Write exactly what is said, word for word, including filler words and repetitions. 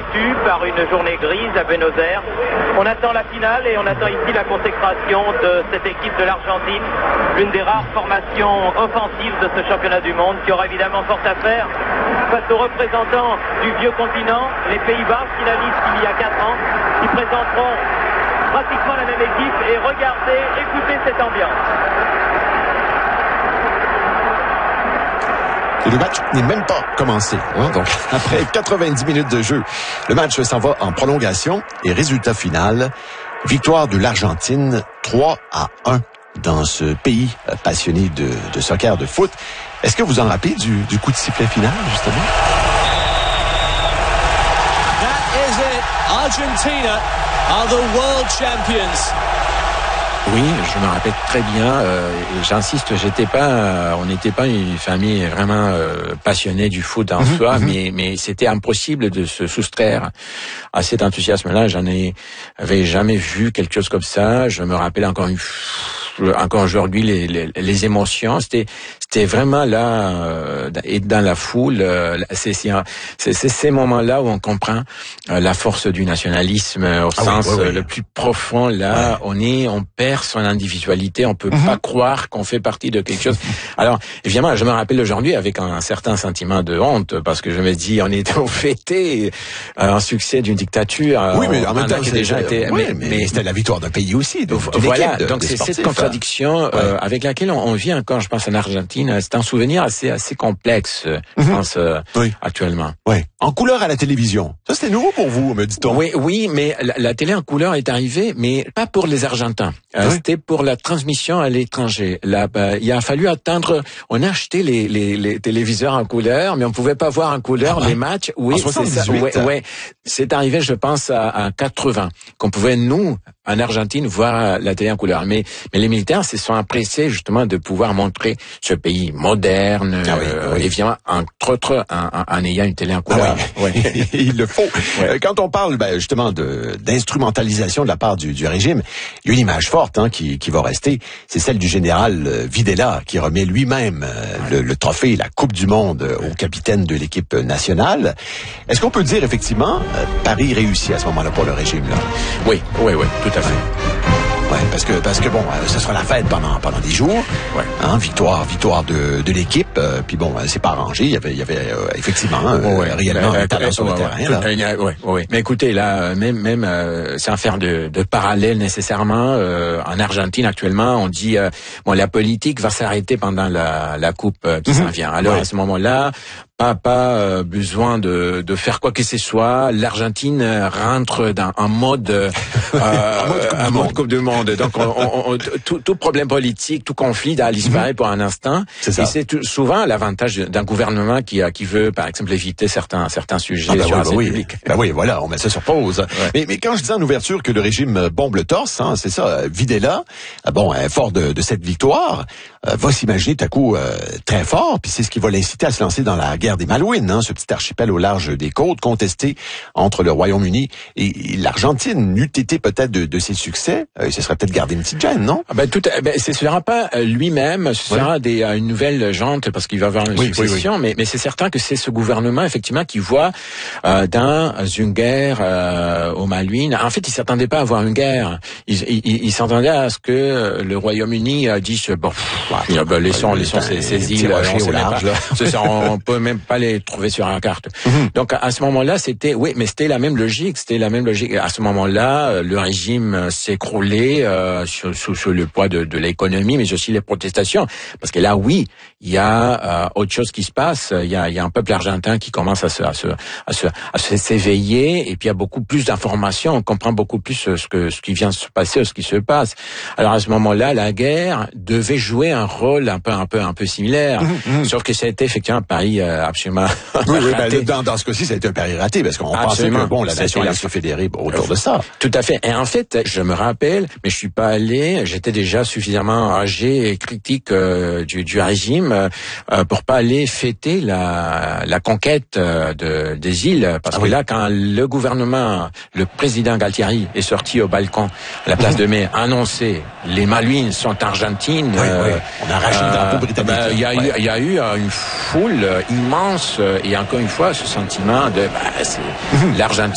déçus par une journée grise à Buenos Aires. On attend la finale et on attend ici la consécration de cette équipe de l'Argentine, l'une des rares formations offensives de ce championnat du monde, qui aura évidemment fort à faire face aux représentants du vieux continent, les Pays-Bas, finalistes il y a quatre ans, qui présenteront pratiquement la même équipe. Et regardez, écoutez cette ambiance. Et le match n'est même pas commencé. Hein? Donc, après quatre-vingt-dix minutes de jeu, le match s'en va en prolongation et résultat final, victoire de l'Argentine trois à un dans ce pays passionné de, de soccer, de foot. Est-ce que vous en rappelez du, du coup de sifflet final, justement? That is it. Argentina are the world champions. Oui, je me rappelle très bien. Euh, J'insiste, j'étais pas, euh, on n'était pas une famille vraiment euh, passionnée du foot en mmh, soi, mmh. mais mais c'était impossible de se soustraire à cet enthousiasme-là. J'en ai, avais jamais vu quelque chose comme ça. Je me rappelle encore une encore aujourd'hui les, les, les émotions. C'était c'était vraiment là euh, et dans la foule. Euh, c'est c'est ces moments-là où on comprend euh, la force du nationalisme euh, au ah sens oui, oui, oui. le plus profond. Là, ouais. on est, on perd son individualité. On peut mm-hmm. pas croire qu'on fait partie de quelque chose. Alors évidemment, je me rappelle aujourd'hui avec un, un certain sentiment de honte parce que je me dis, on est au fêté euh, un succès d'une dictature. Oui, mais en même temps, qui déjà été. Oui, mais, mais, mais c'était la victoire d'un pays aussi. De, voilà. De, donc de c'est sportifs, cette contradiction hein. euh, ouais. avec laquelle on, on vit encore. Je pense en Argentine. C'est un souvenir assez assez complexe, mm-hmm. je pense euh, oui. actuellement. Oui. En couleur à la télévision. Ça c'était nouveau pour vous, me dit-on. Oui, oui, mais la, la télé en couleur est arrivée, mais pas pour les Argentins. Euh, oui. C'était pour la transmission à l'étranger. Là, bah, il a fallu attendre. On a acheté les, les, les téléviseurs en couleur, mais on pouvait pas voir en couleur ah, les matchs. Oui, c'est ça. Ouais, ouais. C'est arrivé, je pense, à, à quatre-vingts qu'on pouvait nous en Argentine voir la télé en couleur. Mais mais les militaires se sont appréciés justement de pouvoir montrer ce pays moderne, ah oui, euh, oui. évidemment, entre autres, en, en, en ayant une télé en couleur. Ah oui. Ouais. Il le faut. Ouais. Quand on parle ben, justement de d'instrumentalisation de la part du, du régime, il y a une image forte hein, qui, qui va rester, c'est celle du général Videla qui remet lui-même ouais. le, le trophée, la Coupe du Monde au capitaine de l'équipe nationale. Est-ce qu'on peut dire effectivement Paris réussit à ce moment-là pour le régime là? Oui, oui, oui, tout à fait. Ouais, parce que parce que bon, euh, ce sera la fête pendant pendant des jours. Ouais. Hein, victoire victoire de de l'équipe. Euh, puis bon, euh, c'est pas arrangé. Il y avait il y avait euh, effectivement euh, ouais, réellement un talent sur le terrain. Ouais, ouais, ouais. Mais écoutez, là, même même euh, sans faire de de parallèle nécessairement, euh, en Argentine actuellement, on dit euh, bon, la politique va s'arrêter pendant la la coupe euh, qui mm-hmm. s'en vient. Alors ouais. à ce moment-là, pas pas euh, besoin de de faire quoi que ce soit. L'Argentine rentre dans un mode euh, un mode coupe du monde. Donc on, on, on, tout, tout problème politique, tout conflit a disparu mm-hmm. pour un instant. C'est ça. Et c'est tout, souvent l'avantage d'un gouvernement qui a qui veut par exemple éviter certains certains sujets ah ben sur oui, la scène oui. publique. Ben oui, voilà, on met ça sur pause. Ouais. Mais mais quand je disais en ouverture que le régime bombe le torse, hein, c'est ça. Videla, bon, fort de, de cette victoire, euh, va s'imaginer tout à coup euh, très fort. Puis c'est ce qui va l'inciter à se lancer dans la guerre des Malouines, hein, ce petit archipel au large des côtes, contesté entre le Royaume-Uni et, et l'Argentine. N'eût été peut-être de, de ses succès, euh, ce serait peut-être gardé une petite gêne, non? Ah ben tout, ben ce sera pas lui-même, ce sera oui. des, une nouvelle jante parce qu'il va avoir une oui, succession, oui, oui. mais, mais c'est certain que c'est ce gouvernement effectivement qui voit euh, dans une guerre euh, aux Malouines. En fait, il s'attendait pas à avoir une guerre. Il, il, il s'attendait à ce que le Royaume-Uni dise bon, pff, ouais, ben, laissons, laissons ces, ces îles au large. Pas, on peut même pas les trouver sur la carte. Mm-hmm. Donc à ce moment-là, c'était oui, mais c'était la même logique. C'était la même logique. À ce moment-là, le régime s'écroulait euh, sous, sous, sous le poids de, de l'économie, mais aussi les protestations. Parce que là, oui, il y a euh, autre chose qui se passe. Il y a, il y a un peuple argentin qui commence à se, à se, à se, à se s'éveiller, et puis il y a beaucoup plus d'informations. On comprend beaucoup plus ce que, ce qui vient de se passer, ce qui se passe. Alors à ce moment-là, la guerre devait jouer un rôle un peu, un peu, un peu similaire. Mmh, mmh. Sauf que ça a été effectivement un pari euh, absolument oui, oui, ben, dans, dans ce cas-ci, ça a été un pari raté parce qu'on absolument. pensait que bon, la nation allait se fédérer autour de ça. Tout à fait. Et en fait, je me rappelle, mais je suis pas allé. J'étais déjà suffisamment âgé et critique euh, du, du régime euh, pour pas aller fêter la, la conquête euh, de, des îles. Parce ah, que oui. là, quand le gouvernement, le président Galtieri est sorti au balcon à la place de mai, a annoncé les Malouines sont argentines. Oui, euh, oui. On a arraché le drapeau britannique. Il ben, y a ouais. eu, il y a eu une foule immense et encore une fois ce sentiment de bah, c'est mmh. l'Argentine